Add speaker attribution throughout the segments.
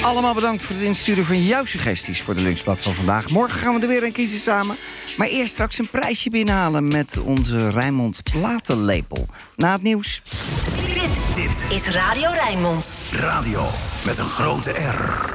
Speaker 1: Allemaal bedankt voor het insturen van jouw suggesties voor de lunchblad van vandaag. Morgen gaan we er weer een kiezen samen. Maar eerst straks een prijsje binnenhalen met onze Rijnmond platenlepel. Na het nieuws.
Speaker 2: Dit is Radio Rijnmond.
Speaker 3: Radio met een grote R.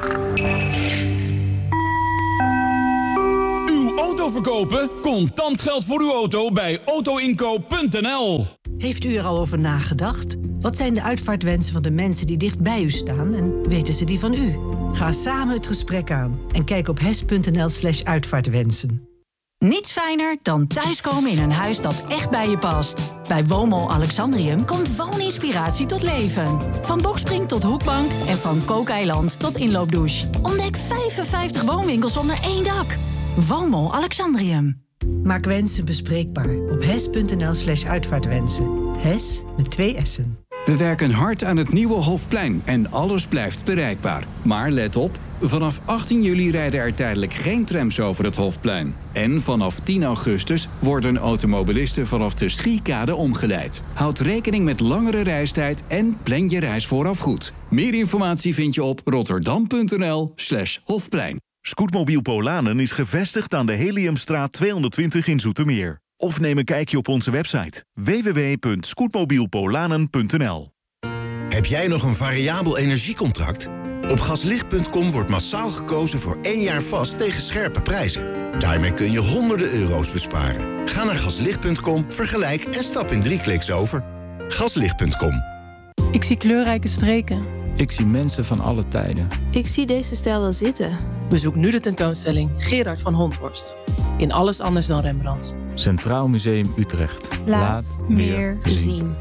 Speaker 4: Uw auto verkopen? Contant geld voor uw auto bij autoinkoop.nl.
Speaker 5: Heeft u er al over nagedacht? Wat zijn de uitvaartwensen van de mensen die dicht bij u staan en weten ze die van u? Ga samen het gesprek aan en kijk op hes.nl/uitvaartwensen.
Speaker 6: Niets fijner dan thuiskomen in een huis dat echt bij je past. Bij Woonmol Alexandrium komt wooninspiratie tot leven. Van bokspring tot hoekbank en van kookeiland tot inloopdouche. Ontdek 55 woonwinkels onder één dak. Woonmol Alexandrium.
Speaker 5: Maak wensen bespreekbaar op hes.nl/uitvaartwensen. Hes met 2 S'en.
Speaker 7: We werken hard aan het nieuwe Hofplein en alles blijft bereikbaar. Maar let op, vanaf 18 juli rijden er tijdelijk geen trams over het Hofplein. En vanaf 10 augustus worden automobilisten vanaf de Schiekade omgeleid. Houd rekening met langere reistijd en plan je reis vooraf goed. Meer informatie vind je op rotterdam.nl/Hofplein.
Speaker 3: Scootmobiel Polanen is gevestigd aan de Heliumstraat 220 in Zoetermeer. Of neem een kijkje op onze website www.scootmobielpolanen.nl.
Speaker 8: Heb jij nog een variabel energiecontract? Op gaslicht.com wordt massaal gekozen voor 1 jaar vast tegen scherpe prijzen. Daarmee kun je honderden euro's besparen. Ga naar gaslicht.com, vergelijk en stap in 3 kliks over. Gaslicht.com.
Speaker 9: Ik zie kleurrijke streken.
Speaker 10: Ik zie mensen van alle tijden.
Speaker 9: Ik zie deze stijl wel zitten. Bezoek nu de tentoonstelling Gerard van Honthorst. In Alles anders dan Rembrandt.
Speaker 10: Centraal Museum Utrecht.
Speaker 9: Laat meer zien.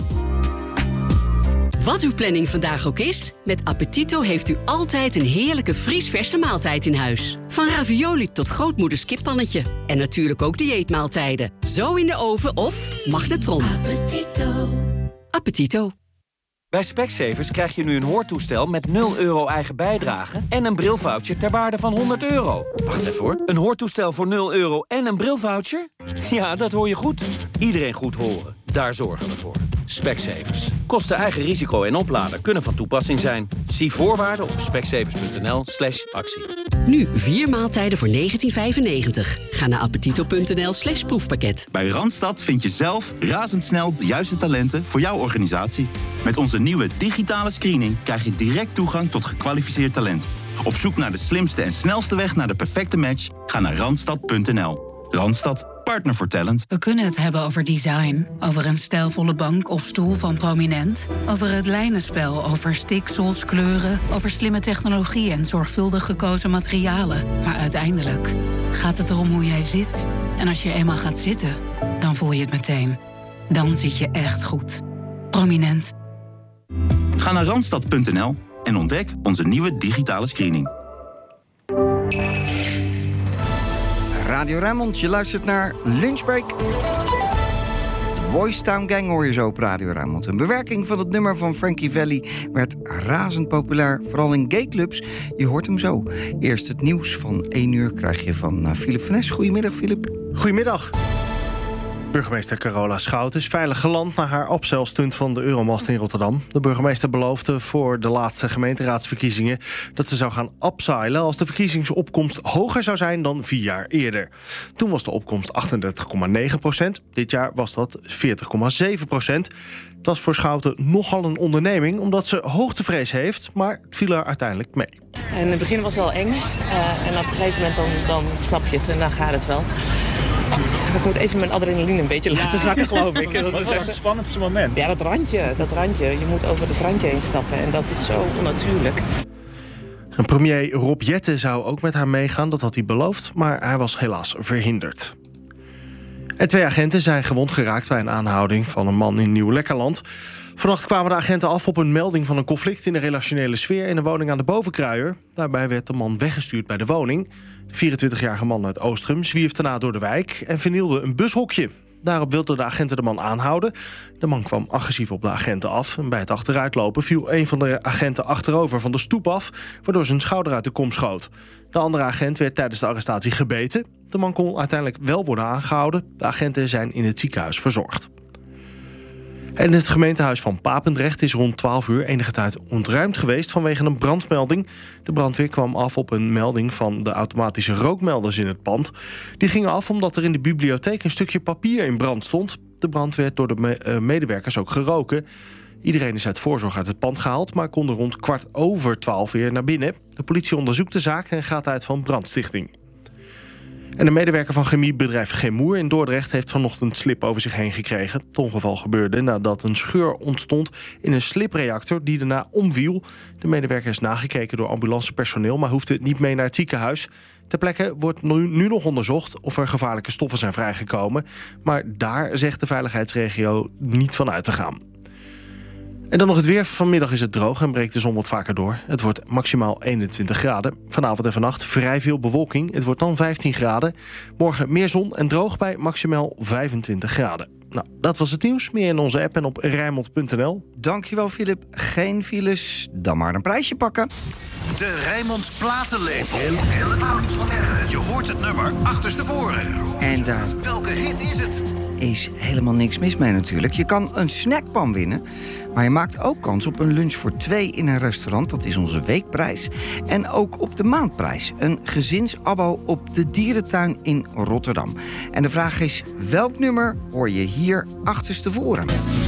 Speaker 11: Wat uw planning vandaag ook is, met Appetito heeft u altijd een heerlijke vriesverse maaltijd in huis. Van ravioli tot grootmoeders kippannetje. En natuurlijk ook dieetmaaltijden. Zo in de oven of magnetron.
Speaker 12: Appetito.
Speaker 11: Appetito.
Speaker 13: Bij Specsavers krijg je nu een hoortoestel met 0 euro eigen bijdrage en een brilvoucher ter waarde van €100. Wacht even hoor. Een hoortoestel voor 0 euro en een brilvoucher? Ja, dat hoor je goed. Iedereen goed horen. Daar zorgen we voor. Specsavers. Kosten eigen risico en opladen kunnen van toepassing zijn. Zie voorwaarden op specsavers.nl/actie.
Speaker 11: Nu 4 maaltijden voor €19,95. Ga naar appetito.nl/proefpakket.
Speaker 14: Bij Randstad vind je zelf razendsnel de juiste talenten voor jouw organisatie. Met onze nieuwe digitale screening krijg je direct toegang tot gekwalificeerd talent. Op zoek naar de slimste en snelste weg naar de perfecte match? Ga naar randstad.nl. Randstad, partner voor talent.
Speaker 6: We kunnen het hebben over design, over een stijlvolle bank of stoel van Prominent, over het lijnenspel, over stiksels, kleuren, over slimme technologie en zorgvuldig gekozen materialen. Maar uiteindelijk gaat het erom hoe jij zit. En als je eenmaal gaat zitten, dan voel je het meteen. Dan zit je echt goed. Prominent.
Speaker 14: Ga naar randstad.nl en ontdek onze nieuwe digitale screening.
Speaker 1: Radio Rijnmond, je luistert naar Lunchbreak. De Boys Town Gang hoor je zo op Radio Rijnmond. Een bewerking van het nummer van Frankie Valli werd razend populair, vooral in gayclubs. Je hoort hem zo. Eerst het nieuws van 1 uur krijg je van Philip van Nes. Goedemiddag, Philip.
Speaker 15: Goedemiddag. Burgemeester Carola Schout is veilig geland na haar opstelstunt van de Euromast in Rotterdam. De burgemeester beloofde voor de laatste gemeenteraadsverkiezingen dat ze zou gaan upseilen als de verkiezingsopkomst hoger zou zijn dan 4 jaar eerder. Toen was de opkomst 38,9%. Dit jaar was dat 40,7%. Het was voor Schouten nogal een onderneming omdat ze hoogtevrees heeft, maar het viel er uiteindelijk mee.
Speaker 16: In het begin was het wel eng en op een gegeven moment dan snap je het en dan gaat het wel. Ik moet even mijn adrenaline een beetje laten zakken, geloof ik.
Speaker 17: Wat was het spannendste moment?
Speaker 16: Ja, dat randje. Je moet over het randje heen stappen en dat is zo onnatuurlijk.
Speaker 15: En premier Rob Jetten zou ook met haar meegaan, dat had hij beloofd, maar hij was helaas verhinderd. En 2 agenten zijn gewond geraakt bij een aanhouding van een man in Nieuw-Lekkerland. Vannacht kwamen de agenten af op een melding van een conflict in de relationele sfeer in een woning aan de Bovenkruier. Daarbij werd de man weggestuurd bij de woning. De 24-jarige man uit Oostrum zwierf daarna door de wijk en vernielde een bushokje. Daarop wilden de agenten de man aanhouden. De man kwam agressief op de agenten af. En bij het achteruitlopen viel een van de agenten achterover van de stoep af, waardoor zijn schouder uit de kom schoot. De andere agent werd tijdens de arrestatie gebeten. De man kon uiteindelijk wel worden aangehouden. De agenten zijn in het ziekenhuis verzorgd. En het gemeentehuis van Papendrecht is rond 12 uur enige tijd ontruimd geweest vanwege een brandmelding. De brandweer kwam af op een melding van de automatische rookmelders in het pand. Die gingen af omdat er in de bibliotheek een stukje papier in brand stond. De brand werd door de medewerkers ook geroken. Iedereen is uit voorzorg uit het pand gehaald, maar kon er rond 11:15 weer naar binnen. De politie onderzoekt de zaak en gaat uit van brandstichting. En een medewerker van chemiebedrijf Chemour in Dordrecht heeft vanochtend slip over zich heen gekregen. Het ongeval gebeurde nadat een scheur ontstond in een slipreactor die daarna omviel. De medewerker is nagekeken door ambulancepersoneel, maar hoefde niet mee naar het ziekenhuis. Ter plekke wordt nu nog onderzocht of er gevaarlijke stoffen zijn vrijgekomen. Maar daar zegt de veiligheidsregio niet van uit te gaan. En dan nog het weer. Vanmiddag is het droog en breekt de zon wat vaker door. Het wordt maximaal 21 graden. Vanavond en vannacht vrij veel bewolking. Het wordt dan 15 graden. Morgen meer zon en droog bij maximaal 25 graden. Nou, dat was het nieuws. Meer in onze app en op Rijnmond.nl.
Speaker 1: Dankjewel, Philip. Geen files, dan maar een prijsje pakken.
Speaker 12: De Rijnmond Platenlepel. Je hoort het nummer achterstevoren.
Speaker 1: En daar
Speaker 12: welke hit is het?
Speaker 1: Is helemaal niks mis mee natuurlijk. Je kan een snackpan winnen, maar je maakt ook kans op een lunch voor 2 in een restaurant. Dat is onze weekprijs. En ook op de maandprijs. Een gezinsabbo op de dierentuin in Rotterdam. En de vraag is, welk nummer hoor je hier achterstevoren?